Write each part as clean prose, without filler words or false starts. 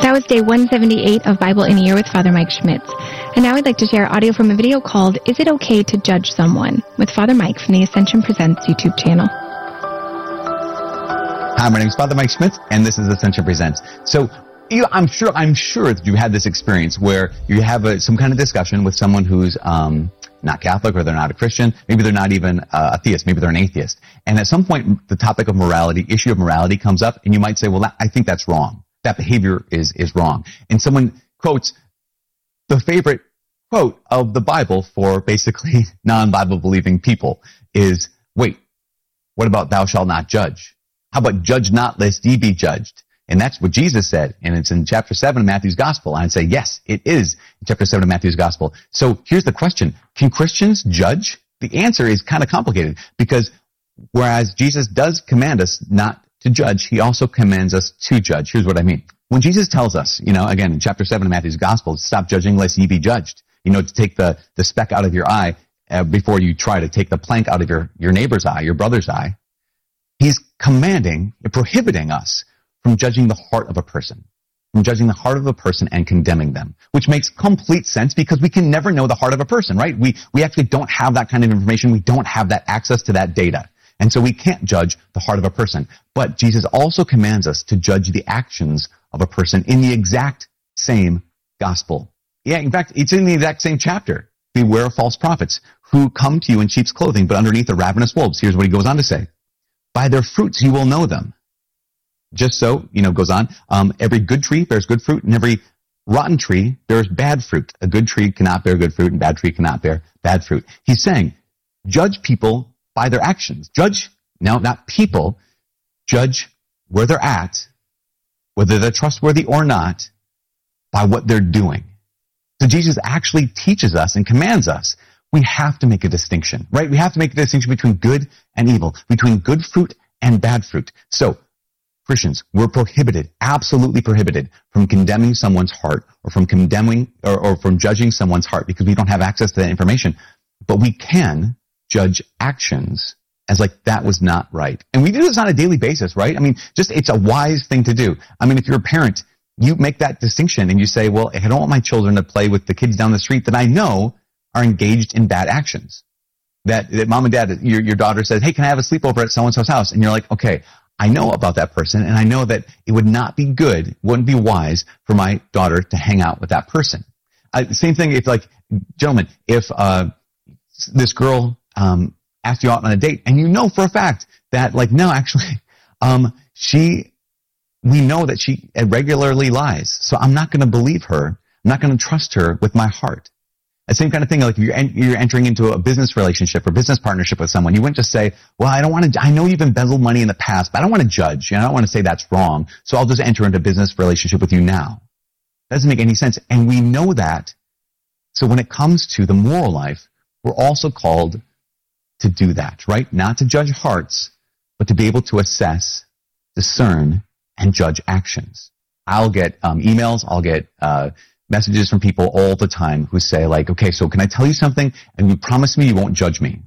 That was day 178 of Bible in a Year with Father Mike Schmitz. And now I'd like to share audio from a video called Is It Okay to Judge Someone? With Father Mike from the Ascension Presents YouTube channel. Hi, my name is Father Mike Schmitz, and this is Ascension Presents. So, I'm sure that you had this experience where you have some kind of discussion with someone who's not Catholic, or they're not a Christian. Maybe they're not even a theist. Maybe they're an atheist. And at some point, the topic of morality, issue of morality comes up, and you might say, well, I think that's wrong. That behavior is wrong. And someone quotes the favorite quote of the Bible for basically non-Bible believing people is, wait, what about thou shalt not judge? How about judge not lest ye be judged? And that's what Jesus said. And it's in chapter 7 of Matthew's Gospel. And I'd say, yes, it is in chapter 7 of Matthew's Gospel. So here's the question. Can Christians judge? The answer is kind of complicated, because whereas Jesus does command us not to judge, he also commands us to judge. Here's what I mean. When Jesus tells us, again, in chapter 7 of Matthew's Gospel, stop judging lest ye be judged, to take the speck out of your eye before you try to take the plank out of your neighbor's eye, your brother's eye, he's commanding, prohibiting us from judging the heart of a person, and condemning them, which makes complete sense because we can never know the heart of a person, right? We actually don't have that kind of information. We don't have that access to that data. And so we can't judge the heart of a person. But Jesus also commands us to judge the actions of a person in the exact same gospel. Yeah, in fact, it's in the exact same chapter. Beware of false prophets who come to you in sheep's clothing, but underneath are ravenous wolves. Here's what he goes on to say. By their fruits you will know them. Just so, goes on, every good tree bears good fruit, and every rotten tree bears bad fruit. A good tree cannot bear good fruit, and bad tree cannot bear bad fruit. He's saying, judge people by their actions. Not people, judge where they're at, whether they're trustworthy or not, by what they're doing. So Jesus actually teaches us and commands us. We have to make a distinction, right? We have to make a distinction between good and evil, between good fruit and bad fruit. So, Christians, we're prohibited, absolutely prohibited, from condemning someone's heart, or from condemning, or from judging someone's heart, because we don't have access to that information. But we can judge actions as like that was not right. And we do this on a daily basis, right? I mean, it's a wise thing to do. I mean, if you're a parent, you make that distinction and you say, well, I don't want my children to play with the kids down the street that I know are engaged in bad actions. That mom and dad, your daughter says, hey, can I have a sleepover at so-and-so's house? And you're like, okay, I know about that person, and I know that it would not be good, wouldn't be wise for my daughter to hang out with that person. Same thing if, gentlemen, if this girl asked you out on a date, and you know for a fact that, no, actually, we know that she regularly lies, so I'm not going to believe her. I'm not going to trust her with my heart. The same kind of thing, like if you're entering into a business relationship or business partnership with someone, you wouldn't just say, well, I know you've embezzled money in the past, but I don't want to judge. I don't want to say that's wrong, so I'll just enter into a business relationship with you now. That doesn't make any sense. And we know that. So when it comes to the moral life, we're also called to do that, right? Not to judge hearts, but to be able to assess, discern, and judge actions. I'll get emails, I'll get messages from people all the time who say, okay, so can I tell you something, and you promise me you won't judge me?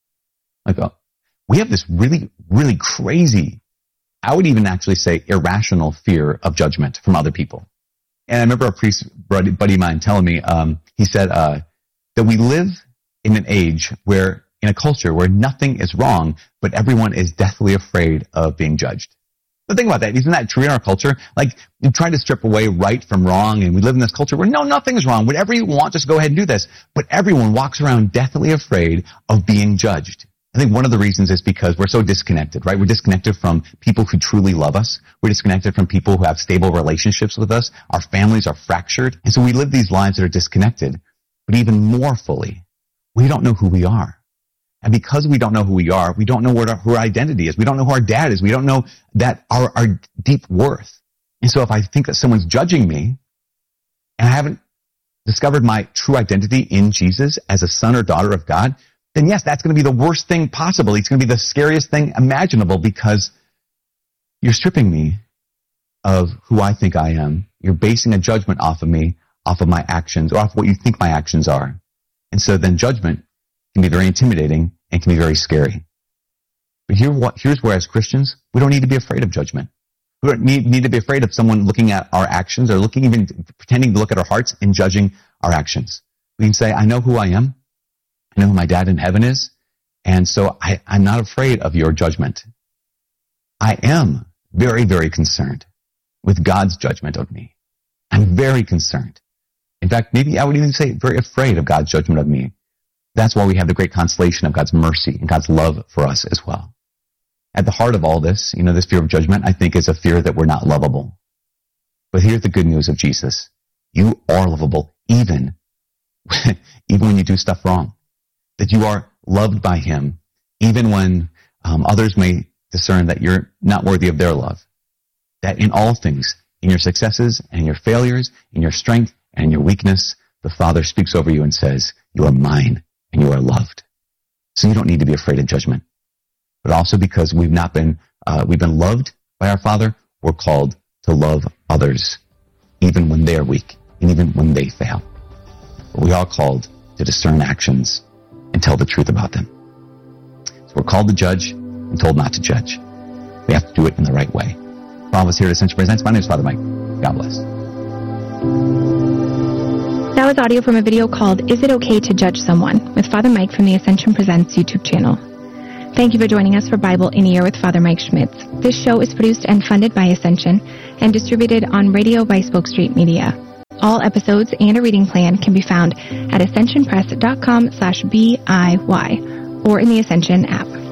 We have this really, really crazy, I would even actually say irrational fear of judgment from other people. And I remember a priest buddy of mine telling me, he said that we live in an age in a culture where nothing is wrong, but everyone is deathly afraid of being judged. But think about that. Isn't that true in our culture? You try to strip away right from wrong, and we live in this culture where, no, nothing's wrong. Whatever you want, just go ahead and do this. But everyone walks around deathly afraid of being judged. I think one of the reasons is because we're so disconnected, right? We're disconnected from people who truly love us. We're disconnected from people who have stable relationships with us. Our families are fractured. And so we live these lives that are disconnected. But even more fully, we don't know who we are. And because we don't know who we are, we don't know who our identity is. We don't know who our dad is. We don't know that our deep worth. And so if I think that someone's judging me, and I haven't discovered my true identity in Jesus as a son or daughter of God, then yes, that's going to be the worst thing possible. It's going to be the scariest thing imaginable, because you're stripping me of who I think I am. You're basing a judgment off of me, off of my actions, or off of what you think my actions are. And so then judgment can be very intimidating and can be very scary. But here's where, as Christians, we don't need to be afraid of judgment. who need to be afraid of someone looking at our actions or even pretending to look at our hearts and judging our actions. We can say, I know who I am. I know who my dad in heaven is. And so I'm not afraid of your judgment. I am very, very concerned with God's judgment of me. I'm very concerned. In fact, maybe I would even say very afraid of God's judgment of me. That's why we have the great consolation of God's mercy and God's love for us as well. At the heart of all this, this fear of judgment, I think, is a fear that we're not lovable. But here's the good news of Jesus. You are lovable even when you do stuff wrong. That you are loved by him even when others may discern that you're not worthy of their love. That in all things, in your successes and in your failures, in your strength and in your weakness, the Father speaks over you and says, you are mine and you are loved. So you don't need to be afraid of judgment. But also because we've been loved by our Father, we're called to love others, even when they're weak and even when they fail. But we are called to discern actions and tell the truth about them. So we're called to judge and told not to judge. We have to do it in the right way. For all of us here at Ascension Presents, my name is Father Mike. God bless. That was audio from a video called Is It Okay to Judge Someone? With Father Mike from the Ascension Presents YouTube channel. Thank you for joining us for Bible in a Year with Father Mike Schmitz. This show is produced and funded by Ascension and distributed on radio by Spoke Street Media. All episodes and a reading plan can be found at ascensionpress.com/BIY or in the Ascension app.